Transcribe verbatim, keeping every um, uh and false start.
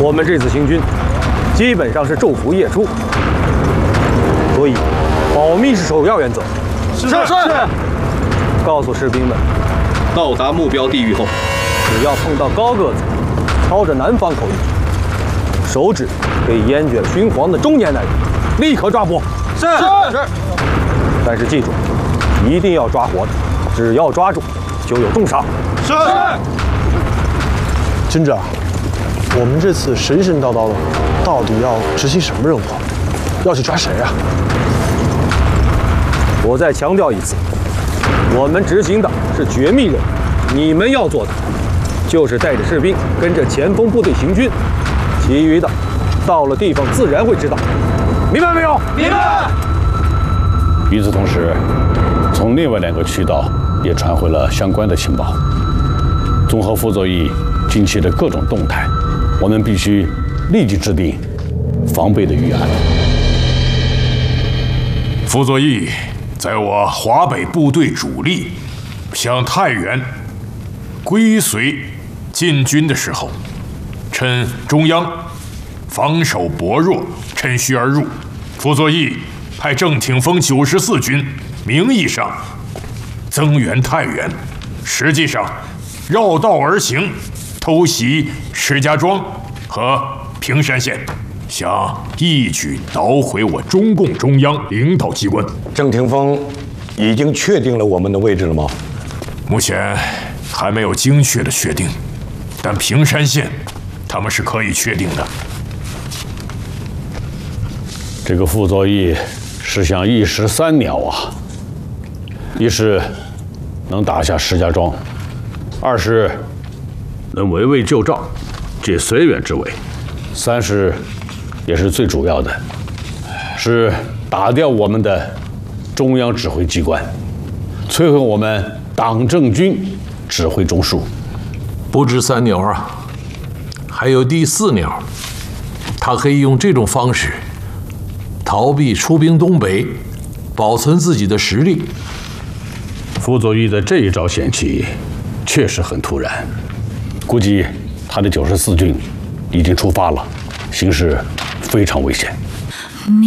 我们这次行军基本上是昼伏夜出，所以保密是首要原则。 是是是。 告诉士兵们， 到达目标地域后， 只要碰到高个子，操着南方口音，手指被烟卷熏黄的中年男人，立刻抓捕。 是是。 但是记住，一定要抓活的，只要抓住，就有重赏。 是。 军长，我们这次神神叨叨的，到底要执行什么任务？要去抓谁啊？ 我再强调一次，我们执行的是绝密任务，你们要做的就是带着士兵跟着前锋部队行军，其余的到了地方自然会知道。明白没有？ 明白。 与此同时，从另外两个渠道也传回了相关的情报。综合傅作义近期的各种动态，我们必须立即制定防备的预案。 傅作义在我华北部队主力向太原归绥进军的时候，趁中央防守薄弱，趁虚而入。傅作义派郑挺峰九十四军名义上增援太原，实际上绕道而行，偷袭石家庄和平山县，想一举捣毁我中共中央领导机关。 郑挺峰已经确定了我们的位置了吗？ 目前还没有精确的确定，但平山县他们是可以确定的。 这个傅作义是想一石三鸟啊，一是能打下石家庄，二是能围魏救赵，解绥远之围，三是也是最主要的，是打掉我们的中央指挥机关，摧毁我们党政军指挥中枢。 不止三鸟啊，还有第四鸟，他可以用这种方式逃避出兵东北，保存自己的实力。 傅作义的这一招险棋确实很突然，估计他的九十四军已经出发了，形势非常危险。